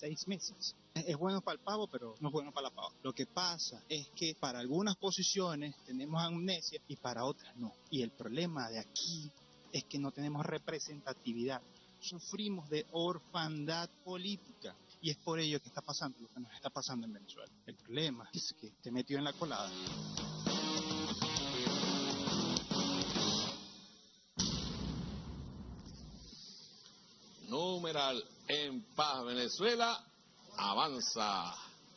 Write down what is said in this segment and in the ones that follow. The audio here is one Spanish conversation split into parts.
6 meses. Es bueno para el pavo, pero no es bueno para la pava. Lo que pasa es que para algunas posiciones tenemos amnesia y para otras no. Y el problema de aquí es que no tenemos representatividad. Sufrimos de orfandad política. Y es por ello que está pasando lo que nos está pasando en Venezuela. El problema es que te metió en la colada. Numeral en paz Venezuela, avanza.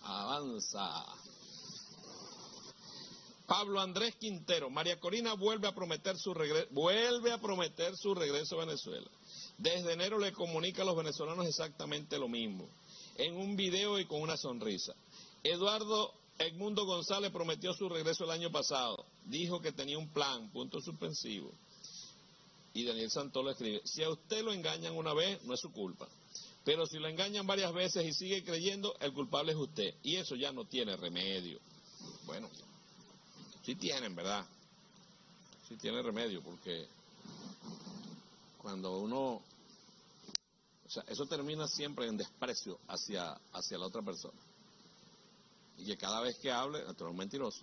Pablo Andrés Quintero, María Corina vuelve a prometer su regreso a Venezuela. Desde enero le comunica a los venezolanos exactamente lo mismo, en un video y con una sonrisa. Eduardo Edmundo González prometió su regreso el año pasado, dijo que tenía un plan, punto suspensivo. Y Daniel Santoro escribe, si a usted lo engañan una vez, no es su culpa. Pero si lo engañan varias veces y sigue creyendo, el culpable es usted. Y eso ya no tiene remedio. Bueno, sí tienen, ¿verdad? Sí tiene remedio, porque cuando uno... O sea, eso termina siempre en desprecio hacia la otra persona. Y que cada vez que hable, naturalmente es mentiroso.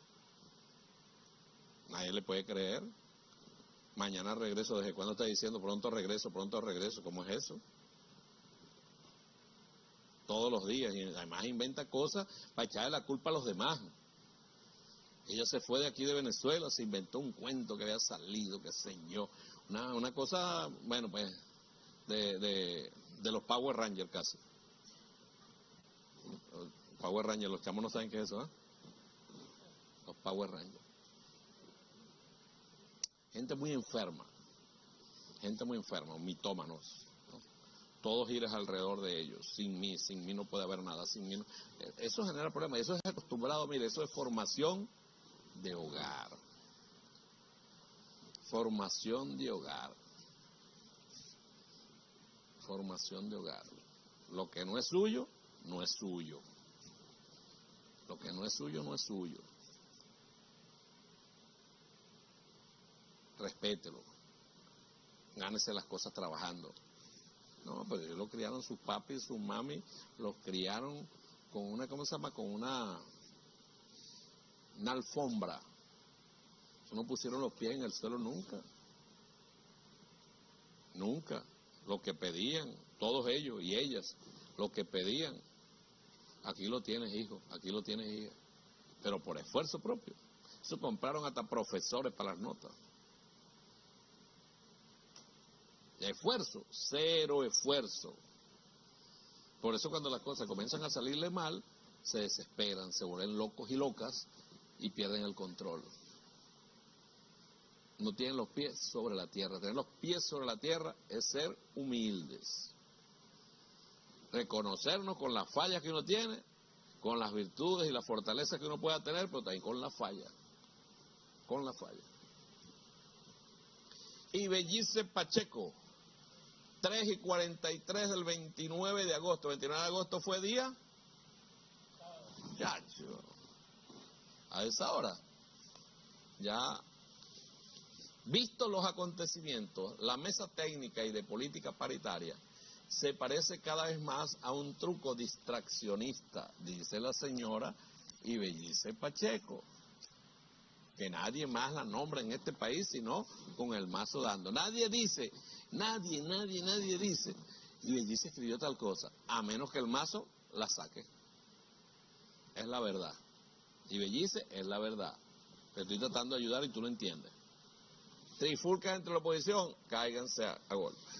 Nadie le puede creer. Mañana regreso, ¿desde cuándo está diciendo pronto regreso? ¿Cómo es eso? Todos los días, y además inventa cosas para echarle la culpa a los demás. Ella se fue de aquí de Venezuela, se inventó un cuento que había salido, qué sé yo, una cosa, bueno, pues, de los Power Rangers casi. Power Rangers, los chamos no saben qué es eso, ¿eh? Los Power Rangers. Gente muy enferma, mitómanos, ¿no? Todos giras alrededor de ellos, sin mí no puede haber nada, sin mí no. Eso genera problemas, eso es acostumbrado, mire, eso es formación de hogar. Formación de hogar. Lo que no es suyo, no es suyo. Lo que no es suyo, no es suyo. Respételo. Gánese las cosas trabajando. No, pero ellos lo criaron sus papis y sus mami, los criaron con una, ¿cómo se llama? Con una alfombra. No pusieron los pies en el suelo nunca. Nunca. Lo que pedían, todos ellos y ellas, lo que pedían, aquí lo tienes, hijo, aquí lo tienes, hija. Pero por esfuerzo propio. Eso compraron hasta profesores para las notas. Esfuerzo, cero esfuerzo. Por eso cuando las cosas comienzan a salirle mal, se desesperan, se vuelven locos y locas y pierden el control. No tienen los pies sobre la tierra. Tener los pies sobre la tierra es ser humildes. Reconocernos con las fallas que uno tiene, con las virtudes y las fortalezas que uno pueda tener, pero también con la falla. Con la falla. Y Bellice Pacheco, 3:43 del 29 de agosto. 29 de agosto fue día. Chacho. A esa hora. Ya. Vistos los acontecimientos, la mesa técnica y de política paritaria se parece cada vez más a un truco distraccionista, dice la señora Ibellice Pacheco, que nadie más la nombra en este país sino con el mazo dando. Nadie dice, nadie dice, Ibellice escribió tal cosa, a menos que el mazo la saque. Es la verdad. Ibellice es la verdad. Te estoy tratando de ayudar y tú lo entiendes. Trifulcas entre la oposición, cáiganse a golpe.